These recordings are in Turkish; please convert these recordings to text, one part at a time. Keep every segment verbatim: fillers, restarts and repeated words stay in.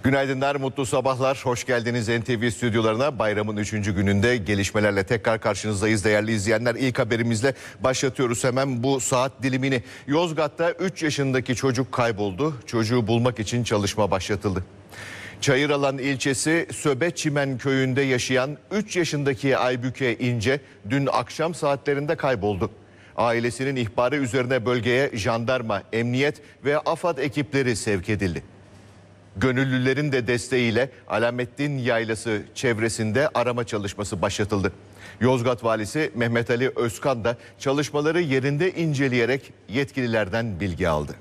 Günaydınlar, mutlu sabahlar. Hoş geldiniz N T V stüdyolarına. Bayramın üçüncü gününde gelişmelerle tekrar karşınızdayız değerli izleyenler. İlk haberimizle başlatıyoruz hemen bu saat dilimini. Yozgat'ta üç yaşındaki çocuk kayboldu. Çocuğu bulmak için çalışma başlatıldı. Çayıralan ilçesi Söbeçimen köyünde yaşayan üç yaşındaki Aybüke İnce dün akşam saatlerinde kayboldu. Ailesinin ihbarı üzerine bölgeye jandarma, emniyet ve AFAD ekipleri sevk edildi. Gönüllülerin de desteğiyle Alamettin Yaylası çevresinde arama çalışması başlatıldı. Yozgat Valisi Mehmet Ali Özkan da çalışmaları yerinde inceleyerek yetkililerden bilgi aldı.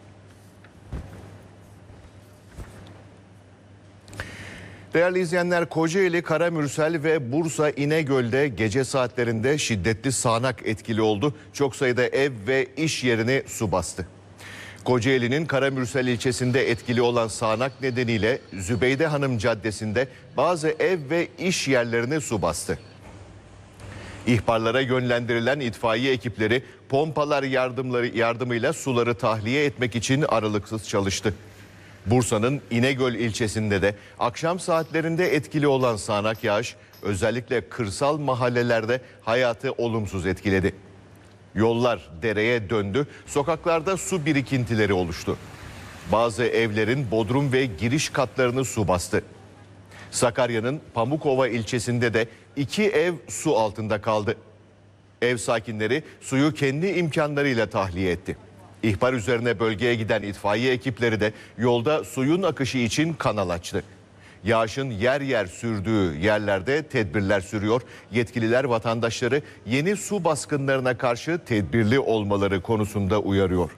Değerli izleyenler, Kocaeli, Karamürsel ve Bursa İnegöl'de gece saatlerinde şiddetli sağanak etkili oldu. Çok sayıda ev ve iş yerini su bastı. Kocaeli'nin Karamürsel ilçesinde etkili olan sağanak nedeniyle Zübeyde Hanım Caddesi'nde bazı ev ve iş yerlerini su bastı. İhbarlara yönlendirilen itfaiye ekipleri pompalar yardımları yardımıyla suları tahliye etmek için aralıksız çalıştı. Bursa'nın İnegöl ilçesinde de akşam saatlerinde etkili olan sağanak yağış özellikle kırsal mahallelerde hayatı olumsuz etkiledi. Yollar dereye döndü, sokaklarda su birikintileri oluştu. Bazı evlerin bodrum ve giriş katlarını su bastı. Sakarya'nın Pamukova ilçesinde de iki ev su altında kaldı. Ev sakinleri suyu kendi imkanlarıyla tahliye etti. İhbar üzerine bölgeye giden itfaiye ekipleri de yolda suyun akışı için kanal açtı. Yağışın yer yer sürdüğü yerlerde tedbirler sürüyor. Yetkililer vatandaşları yeni su baskınlarına karşı tedbirli olmaları konusunda uyarıyor.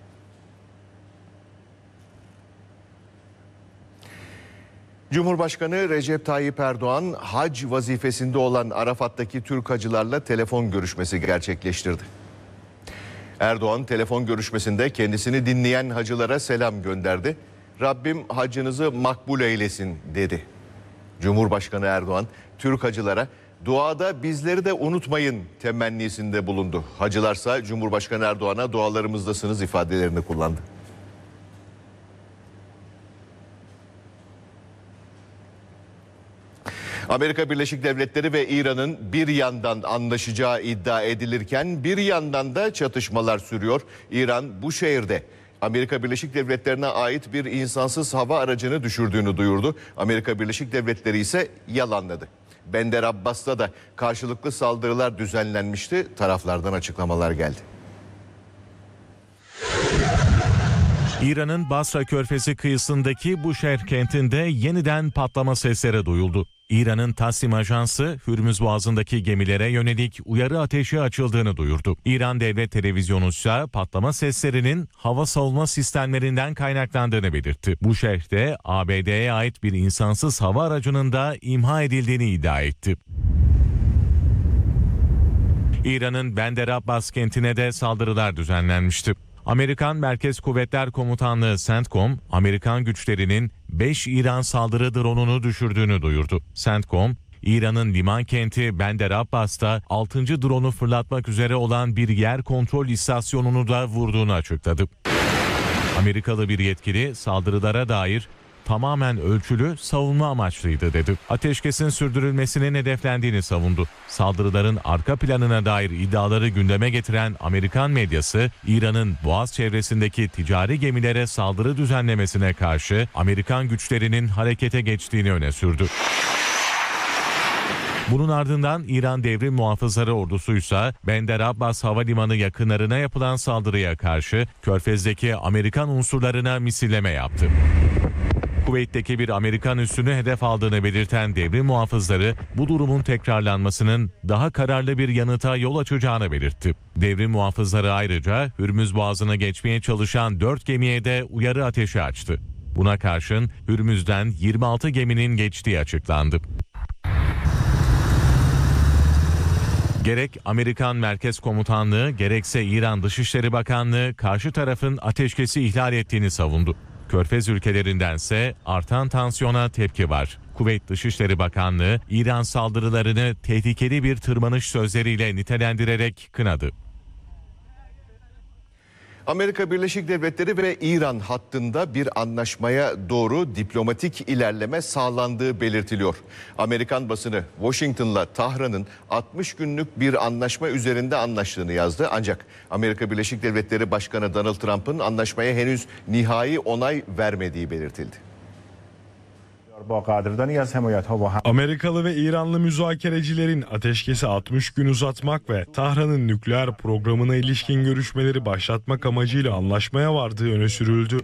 Cumhurbaşkanı Recep Tayyip Erdoğan hac vazifesinde olan Arafat'taki Türk hacılarla telefon görüşmesi gerçekleştirdi. Erdoğan telefon görüşmesinde kendisini dinleyen hacılara selam gönderdi. Rabbim hacınızı makbul eylesin dedi. Cumhurbaşkanı Erdoğan Türk hacılara duada bizleri de unutmayın temennisinde bulundu. Hacılarsa Cumhurbaşkanı Erdoğan'a dualarımızdasınız ifadelerini kullandı. Amerika Birleşik Devletleri ve İran'ın bir yandan anlaşacağı iddia edilirken bir yandan da çatışmalar sürüyor. İran bu şehirde Amerika Birleşik Devletleri'ne ait bir insansız hava aracını düşürdüğünü duyurdu. Amerika Birleşik Devletleri ise yalanladı. Bender Abbas'ta da karşılıklı saldırılar düzenlenmişti. Taraflardan açıklamalar geldi. İran'ın Basra Körfezi kıyısındaki Buşehir kentinde yeniden patlama sesleri duyuldu. İran'ın Tasnim Ajansı, Hürmüz Boğazı'ndaki gemilere yönelik uyarı ateşi açıldığını duyurdu. İran Devlet Televizyonu ise patlama seslerinin hava savunma sistemlerinden kaynaklandığını belirtti. Buşehir'de A B D'ye ait bir insansız hava aracının da imha edildiğini iddia etti. İran'ın Bender Abbas kentine de saldırılar düzenlenmişti. Amerikan Merkez Kuvvetler Komutanlığı CENTCOM, Amerikan güçlerinin beş İran saldırı dronunu düşürdüğünü duyurdu. CENTCOM, İran'ın liman kenti Bender Abbas'ta altıncı dronu fırlatmak üzere olan bir yer kontrol istasyonunu da vurduğunu açıkladı. Amerikalı bir yetkili saldırılara dair tamamen ölçülü, savunma amaçlıydı dedi. Ateşkesin sürdürülmesinin hedeflendiğini savundu. Saldırıların arka planına dair iddiaları gündeme getiren Amerikan medyası, İran'ın Boğaz çevresindeki ticari gemilere saldırı düzenlemesine karşı Amerikan güçlerinin harekete geçtiğini öne sürdü. Bunun ardından İran Devrim Muhafızları Ordusu'ysa Bender Abbas Havalimanı yakınlarına yapılan saldırıya karşı Körfez'deki Amerikan unsurlarına misilleme yaptı. Kuveyt'teki bir Amerikan üssünü hedef aldığını belirten devrim muhafızları bu durumun tekrarlanmasının daha kararlı bir yanıta yol açacağını belirtti. Devrim muhafızları ayrıca Hürmüz Boğazı'na geçmeye çalışan dört gemiye de uyarı ateşi açtı. Buna karşın Hürmüz'den yirmi altı geminin geçtiği açıklandı. Gerek Amerikan Merkez Komutanlığı gerekse İran Dışişleri Bakanlığı karşı tarafın ateşkesi ihlal ettiğini savundu. Körfez ülkelerindense artan tansiyona tepki var. Kuveyt Dışişleri Bakanlığı İran saldırılarını tehlikeli bir tırmanış sözleriyle nitelendirerek kınadı. Amerika Birleşik Devletleri ve İran hattında bir anlaşmaya doğru diplomatik ilerleme sağlandığı belirtiliyor. Amerikan basını Washington'la Tahran'ın altmış günlük bir anlaşma üzerinde anlaştığını yazdı. Ancak Amerika Birleşik Devletleri Başkanı Donald Trump'ın anlaşmaya henüz nihai onay vermediği belirtildi. Amerikalı ve İranlı müzakerecilerin ateşkesi altmış gün uzatmak ve Tahran'ın nükleer programına ilişkin görüşmeleri başlatmak amacıyla anlaşmaya vardığı öne sürüldü.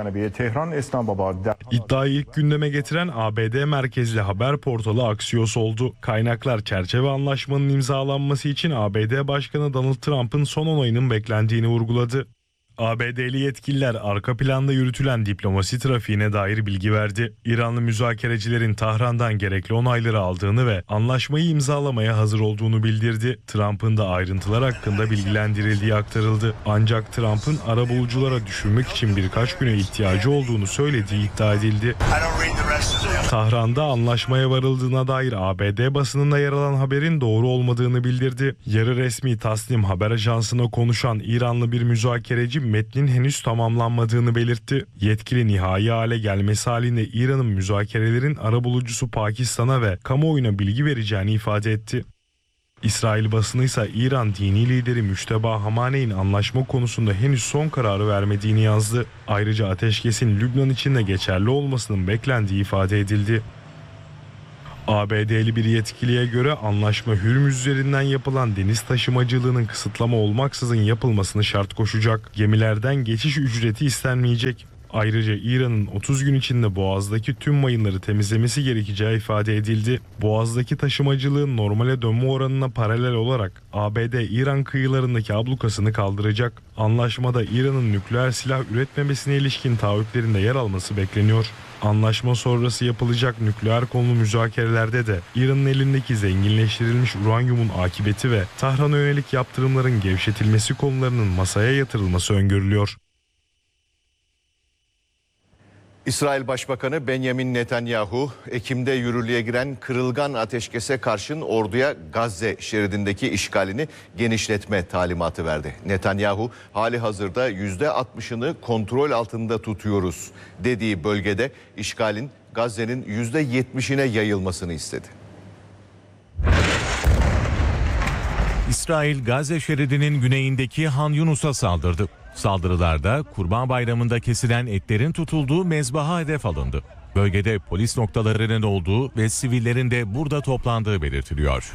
İddiayı ilk gündeme getiren A B D merkezli haber portalı Axios oldu. Kaynaklar çerçeve anlaşmanın imzalanması için A B D Başkanı Donald Trump'ın son onayının beklendiğini vurguladı. A B D'li yetkililer arka planda yürütülen diplomasi trafiğine dair bilgi verdi. İranlı müzakerecilerin Tahran'dan gerekli onayları aldığını ve anlaşmayı imzalamaya hazır olduğunu bildirdi. Trump'ın da ayrıntılar hakkında bilgilendirildiği aktarıldı. Ancak Trump'ın arabuluculara düşürmek için birkaç güne ihtiyacı olduğunu söylediği iddia edildi. Tahran'da anlaşmaya varıldığına dair A B D basınında yer alan haberin doğru olmadığını bildirdi. Yarı resmi Tasnim haber ajansına konuşan İranlı bir müzakereci metnin henüz tamamlanmadığını belirtti. Yetkili nihai hale gelmesi halinde İran'ın müzakerelerin arabulucusu Pakistan'a ve kamuoyuna bilgi vereceğini ifade etti. İsrail basını ise İran dini lideri Müşteba Hamaney'in anlaşma konusunda henüz son kararı vermediğini yazdı. Ayrıca ateşkesin Lübnan için de geçerli olmasının beklendiği ifade edildi. A B D'li bir yetkiliye göre anlaşma Hürmüz üzerinden yapılan deniz taşımacılığının kısıtlama olmaksızın yapılmasını şart koşacak. Gemilerden geçiş ücreti istenmeyecek. Ayrıca İran'ın otuz gün içinde Boğaz'daki tüm mayınları temizlemesi gerekeceği ifade edildi. Boğaz'daki taşımacılığın normale dönme oranına paralel olarak A B D İran kıyılarındaki ablukasını kaldıracak. Anlaşmada İran'ın nükleer silah üretmemesine ilişkin taahhütlerinde yer alması bekleniyor. Anlaşma sonrası yapılacak nükleer konulu müzakerelerde de İran'ın elindeki zenginleştirilmiş uranyumun akıbeti ve Tahran'a yönelik yaptırımların gevşetilmesi konularının masaya yatırılması öngörülüyor. İsrail Başbakanı Benjamin Netanyahu, Ekim'de yürürlüğe giren kırılgan ateşkese karşın orduya Gazze şeridindeki işgalini genişletme talimatı verdi. Netanyahu, hali hazırda yüzde altmışını kontrol altında tutuyoruz dediği bölgede işgalin Gazze'nin yüzde yetmişine yayılmasını istedi. İsrail, Gazze şeridinin güneyindeki Han Yunus'a saldırdı. Saldırılarda Kurban Bayramı'nda kesilen etlerin tutulduğu mezbaha hedef alındı. Bölgede polis noktalarının olduğu ve sivillerin de burada toplandığı belirtiliyor.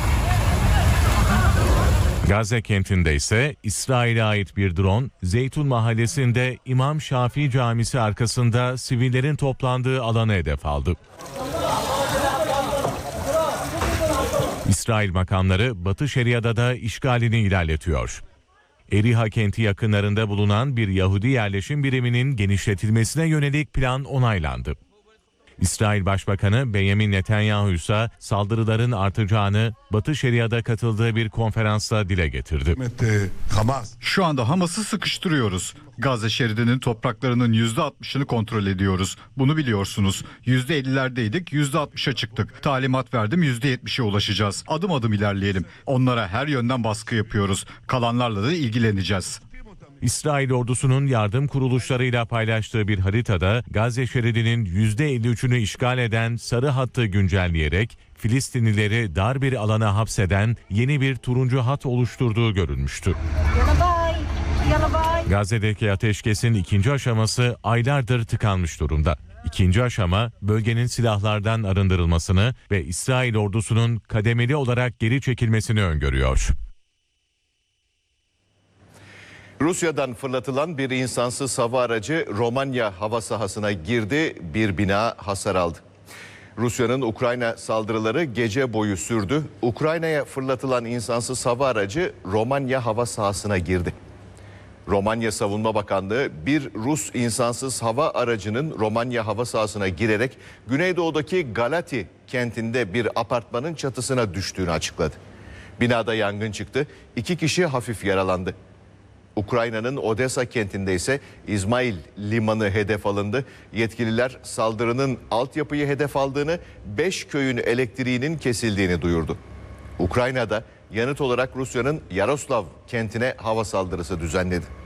Gazze kentinde ise İsrail'e ait bir drone, Zeytun Mahallesi'nde İmam Şafii Camisi arkasında sivillerin toplandığı alanı hedef aldı. İsrail makamları Batı Şeria'da da işgalini ilerletiyor. Eriha kenti yakınlarında bulunan bir Yahudi yerleşim biriminin genişletilmesine yönelik plan onaylandı. İsrail Başbakanı Benjamin Netanyahu ise saldırıların artacağını Batı Şeria'da katıldığı bir konferansta dile getirdi. Şu anda Hamas'ı sıkıştırıyoruz. Gazze şeridinin topraklarının yüzde altmışını kontrol ediyoruz. Bunu biliyorsunuz. yüzde ellilerdeydik, yüzde altmışa çıktık. Talimat verdim, yüzde yetmişe ulaşacağız. Adım adım ilerleyelim. Onlara her yönden baskı yapıyoruz. Kalanlarla da ilgileneceğiz. İsrail ordusunun yardım kuruluşlarıyla paylaştığı bir haritada Gazze şeridinin yüzde elli üçünü işgal eden sarı hattı güncelleyerek Filistinlileri dar bir alana hapseden yeni bir turuncu hat oluşturduğu görülmüştü. Gazze'deki ateşkesin ikinci aşaması aylardır tıkanmış durumda. İkinci aşama bölgenin silahlardan arındırılmasını ve İsrail ordusunun kademeli olarak geri çekilmesini öngörüyor. Rusya'dan fırlatılan bir insansız hava aracı Romanya hava sahasına girdi, bir bina hasar aldı. Rusya'nın Ukrayna saldırıları gece boyu sürdü. Ukrayna'ya fırlatılan insansız hava aracı Romanya hava sahasına girdi. Romanya Savunma Bakanlığı bir Rus insansız hava aracının Romanya hava sahasına girerek Güneydoğu'daki Galati kentinde bir apartmanın çatısına düştüğünü açıkladı. Binada yangın çıktı, iki kişi hafif yaralandı. Ukrayna'nın Odessa kentinde ise İzmail limanı hedef alındı. Yetkililer saldırının altyapıyı hedef aldığını, beş köyün elektriğinin kesildiğini duyurdu. Ukrayna'da yanıt olarak Rusya'nın Yaroslav kentine hava saldırısı düzenledi.